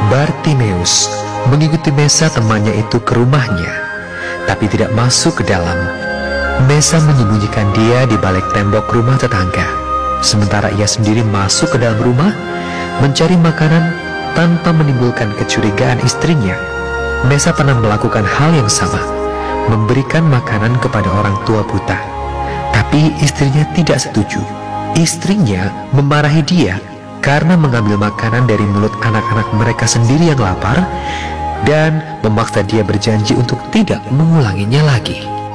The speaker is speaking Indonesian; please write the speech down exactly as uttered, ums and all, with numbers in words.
Bartimeus mengikuti Mesa temannya itu ke rumahnya, tapi tidak masuk ke dalam. Mesa menyembunyikan dia di balik tembok rumah tetangga, sementara ia sendiri masuk ke dalam rumah mencari makanan tanpa menimbulkan kecurigaan istrinya. Mesa pernah melakukan hal yang sama, memberikan makanan kepada orang tua buta, tapi istrinya tidak setuju. Istrinya memarahi dia karena mengambil makanan dari mulut anak-anak mereka sendiri yang lapar, dan memaksa dia berjanji untuk tidak mengulanginya lagi.